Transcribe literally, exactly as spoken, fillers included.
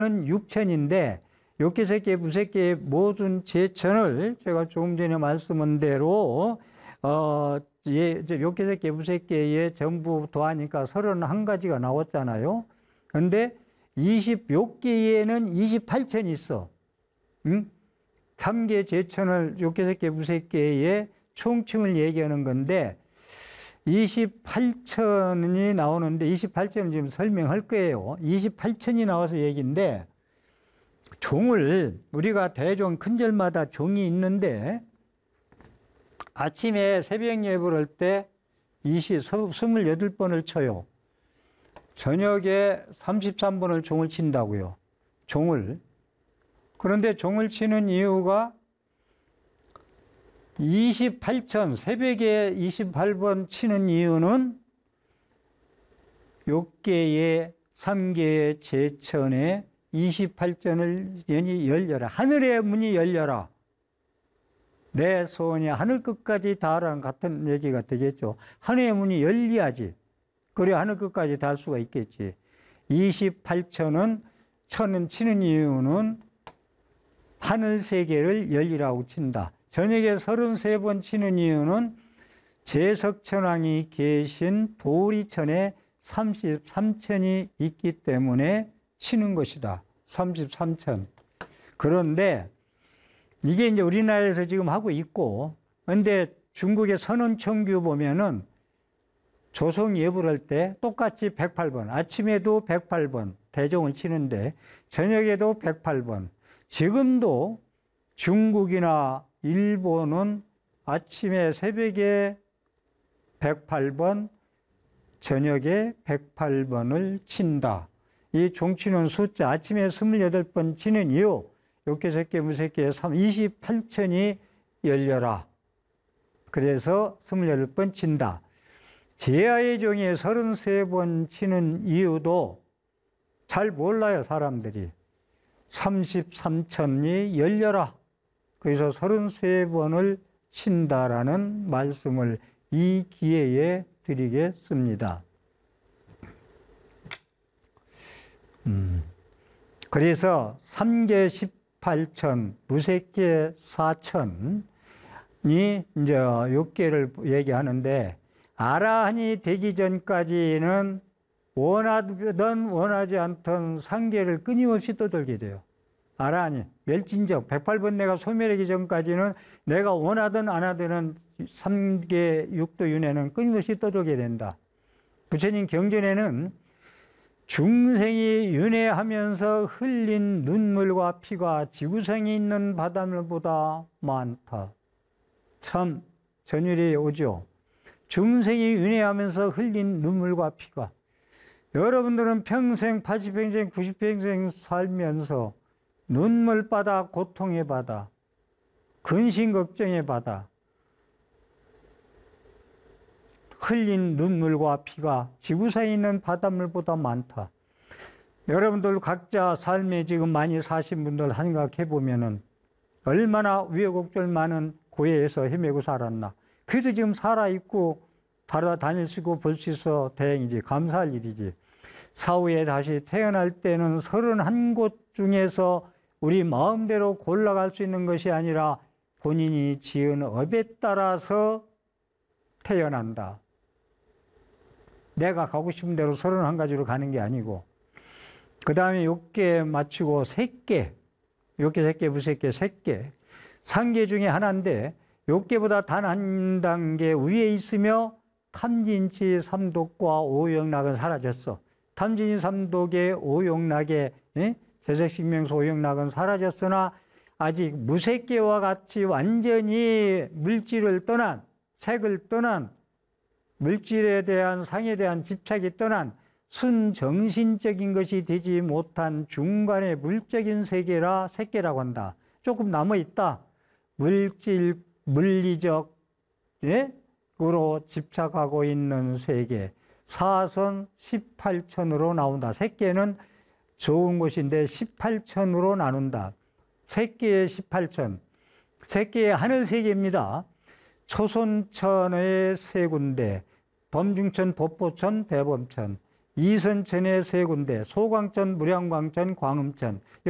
육천인데 욕계색계, 무색계의 모든 제천을 제가 조금 전에 말씀한 대로 어, 예, 욕계색계, 무색계에 전부 더하니까 서른한 가지가 나왔잖아요. 근데 이십육 개에는 이십팔 천이 있어. 응? 삼 개 제천을 욕계색계, 무색계의 총칭을 얘기하는 건데 이십팔 천이 나오는데 이십팔 천은 지금 설명할 거예요. 이십팔 천이 나와서 얘기인데 종을 우리가 대종 큰절마다 종이 있는데 아침에 새벽 예불 할 때 이십팔 번을 쳐요. 저녁에 삼십삼 번을 종을 친다고요. 종을. 그런데 종을 치는 이유가 이십팔 천, 새벽에 이십팔 번 치는 이유는 욕계의 삼 개의 제천에 이십팔 천을 연이 열려라. 하늘의 문이 열려라. 내 소원이 하늘 끝까지 닿으라는 같은 얘기가 되겠죠. 하늘의 문이 열려야지. 그래야 하늘 끝까지 닿을 수가 있겠지. 이십팔 천은 천은 치는 이유는 하늘 세계를 열리라고 친다. 저녁에 서른세 번 치는 이유는 제석천왕이 계신 도리천에 삼십삼 천이 있기 때문에 치는 것이다. 삼십삼 천. 그런데 이게 이제 우리나라에서 지금 하고 있고, 근데 중국의 선원청규 보면은 조성 예불할 때 똑같이 백팔 번, 아침에도 백팔 번 대종을 치는데 저녁에도 백팔 번. 지금도 중국이나 일본은 아침에 새벽에 백팔 번, 저녁에 백팔 번을 친다. 이 종치는 숫자, 아침에 이십팔 번 치는 이유, 욕계색계, 무색계 이십팔 천이 열려라. 그래서 이십팔 번 친다. 제하의 종에 서른세 번 치는 이유도 잘 몰라요, 사람들이. 삼십삼 천이 열려라. 그래서 서른세 번을 친다라는 말씀을 이 기회에 드리겠습니다. 음. 그래서 삼 개 십팔 천, 무색계 사 천이 이제 욕계를 얘기하는데 아라한이 되기 전까지는 원하든 원하지 않던 상계를 끊임없이 떠돌게 돼요. 아라한이 멸진적 백팔 번 내가 소멸하기 전까지는 내가 원하든 안 하든 삼 계 육도 윤회는 끊임없이 떠돌게 된다. 부처님 경전에는 중생이 윤회하면서 흘린 눈물과 피가 지구상에 있는 바닷물보다 많다. 참 전율이 오죠. 중생이 윤회하면서 흘린 눈물과 피가. 여러분들은 평생 팔십 평생 구십 평생 살면서 눈물 바다, 고통의 바다, 근심 걱정의 바다, 흘린 눈물과 피가 지구상에 있는 바닷물보다 많다. 여러분들 각자 삶에 지금 많이 사신 분들 생각해 보면은 얼마나 우여곡절 많은 고해에서 헤매고 살았나. 그래도 지금 살아있고 다닐 수 있고 볼 수 있어 다행이지. 감사할 일이지. 사후에 다시 태어날 때는 서른한 곳 중에서 우리 마음대로 골라갈 수 있는 것이 아니라 본인이 지은 업에 따라서 태어난다. 내가 가고 싶은 대로 서른한 가지로 가는 게 아니고, 그 다음에 욕계 맞추고 색계, 욕계, 색계, 무색계, 색계, 상계 중에 하나인데 욕계보다 단 한 단계 위에 있으며 탐진치 삼독과 오욕락은 사라졌어. 탐진치 삼독의 오욕락의 예? 세색식명소 오욕락은 사라졌으나 아직 무색계와 같이 완전히 물질을 떠난, 색을 떠난, 물질에 대한 상에 대한 집착이 떠난 순정신적인 것이 되지 못한 중간의 물적인 세계라 색계라고 한다. 조금 남아있다. 물질, 물리적, 예? 으로 집착하고 있는 세계. 사선 십팔 천으로 나온다. 색계는 좋은 것인데 십팔 천으로 나눈다. 색계의 십팔 천. 색계의 하늘 세계입니다. 초선천의 세 군데. 범중천, 법보천, 대범천. 이선천에 세 군데, 소광천, 무량광천, 광음천